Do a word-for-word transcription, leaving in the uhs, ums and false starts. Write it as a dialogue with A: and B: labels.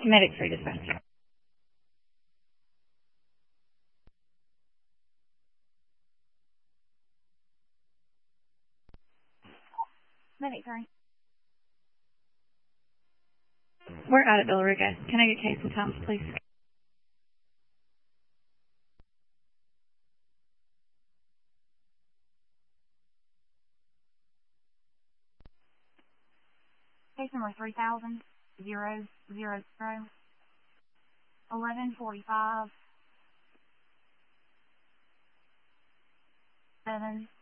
A: Medic three dispatch.
B: Medic three.
A: We're out at Villarica. Can I get case and times, please?
B: Case number three thousand zero zero zero eleven forty five seven